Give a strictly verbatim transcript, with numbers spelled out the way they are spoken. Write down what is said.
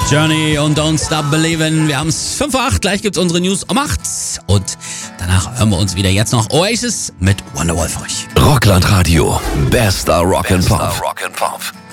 Journey und Don't Stop Believin'. Wir haben es fünf vor acht, gleich gibt's unsere News um acht. Und danach hören wir uns wieder. Jetzt noch Oasis mit Wonderwall für euch. Rockland Radio, bester Rock and Pop.